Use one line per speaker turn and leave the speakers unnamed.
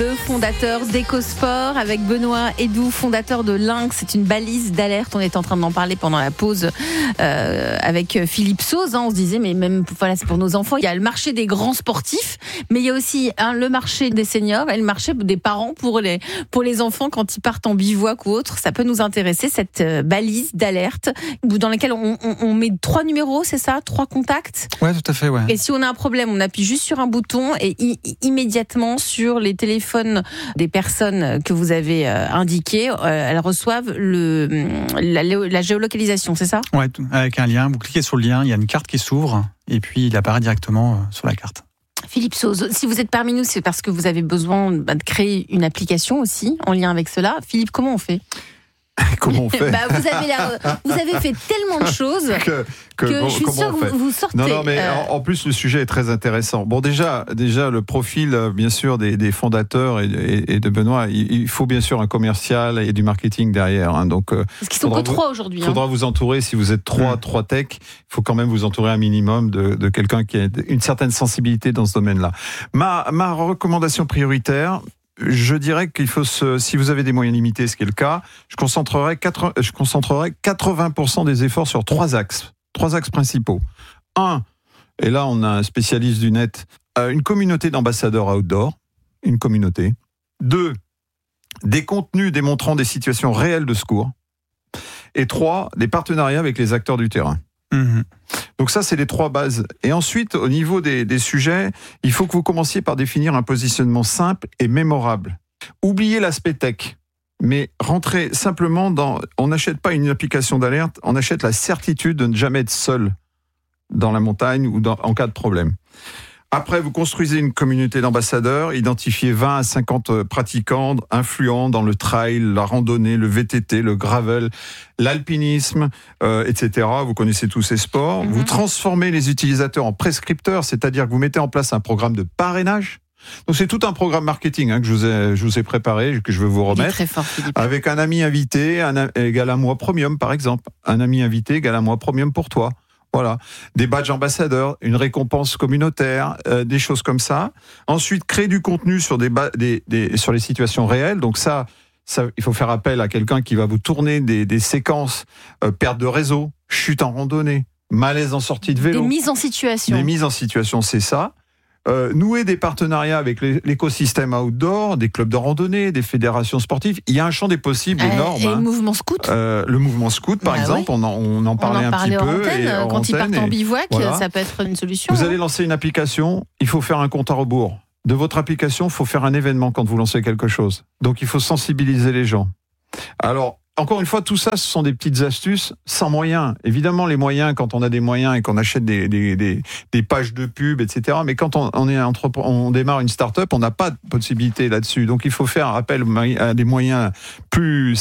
Le fondateur d'EcoSport avec Benoît Hédoux, fondateur de Lynx. C'est une balise d'alerte. On est en train d'en parler pendant la pause avec Philippe Sauze. On se disait, mais même voilà, c'est pour nos enfants. Il y a le marché des grands sportifs, mais il y a aussi le marché des seniors et le marché des parents pour les enfants quand ils partent en bivouac ou autre. Ça peut nous intéresser, cette balise d'alerte dans laquelle on met 3 numéros, c'est ça? 3 contacts?
Ouais, tout à fait, ouais.
Et si on a un problème, on appuie juste sur un bouton et immédiatement sur les téléphones des personnes que vous avez indiquées, elles reçoivent la géolocalisation, c'est ça?
Ouais, avec un lien, vous cliquez sur le lien, il y a une carte qui s'ouvre et puis il apparaît directement sur la carte.
Philippe Sauze, si vous êtes parmi nous, c'est parce que vous avez besoin de créer une application aussi en lien avec cela. Philippe, comment on fait?
Comment on fait?
Vous avez fait tellement de choses que je suis sûre que vous sortez.
Non, mais en plus, le sujet est très intéressant. Bon, déjà le profil, bien sûr, des fondateurs et de Benoît, il faut bien sûr un commercial et du marketing derrière. Hein, donc,
parce qu'ils sont que 3 aujourd'hui.
Il faudra vous entourer, si vous êtes 3 tech, il faut quand même vous entourer un minimum de quelqu'un qui a une certaine sensibilité dans ce domaine-là. Ma recommandation prioritaire, je dirais qu'il faut si vous avez des moyens limités, ce qui est le cas, je concentrerai 80% des efforts sur 3 axes principaux. 1, et là on a un spécialiste du net, une communauté d'ambassadeurs outdoor, une communauté. 2, des contenus démontrant des situations réelles de secours. Et 3, des partenariats avec les acteurs du terrain. Mmh. Donc ça, c'est les 3 bases. Et ensuite, au niveau des sujets, il faut que vous commenciez par définir un positionnement simple et mémorable. Oubliez l'aspect tech, mais rentrez simplement on n'achète pas une application d'alerte, on achète la certitude de ne jamais être seul dans la montagne ou en cas de problème. Après, vous construisez une communauté d'ambassadeurs, identifiez 20 à 50 pratiquants influents dans le trail, la randonnée, le VTT, le gravel, l'alpinisme, etc. Vous connaissez tous ces sports. Vous transformez les utilisateurs en prescripteurs, c'est-à-dire que vous mettez en place un programme de parrainage. Donc c'est tout un programme marketing que je vous ai préparé, que je veux vous remettre.
Très fort, Philippe. Avec
un ami invité égal à mois premium, par exemple. Un ami invité égal à mois premium pour toi. Voilà, des badges ambassadeurs, une récompense communautaire, des choses comme ça. Ensuite, créer du contenu sur sur les situations réelles. Donc ça, il faut faire appel à quelqu'un qui va vous tourner des séquences, perte de réseau, chute en randonnée, malaise en sortie de vélo.
Des mises en situation.
Des mises en situation, c'est ça. Nouer des partenariats avec l'écosystème outdoor, des clubs de randonnée, des fédérations sportives. Il y a un champ des possibles énorme.
Et le mouvement scout.
Le mouvement scout, par exemple,
oui.
on en parlait un petit peu.
Quand ils partent en bivouac, voilà. Ça peut être une solution.
Vous allez lancer une application, il faut faire un compte à rebours. De votre application, il faut faire un événement quand vous lancez quelque chose. Donc il faut sensibiliser les gens. Alors, encore une fois, tout ça, ce sont des petites astuces sans moyens. Évidemment, les moyens, quand on a des moyens et qu'on achète des pages de pub, etc. Mais quand on démarre une start-up, on n'a pas de possibilité là-dessus. Donc, il faut faire appel à des moyens plus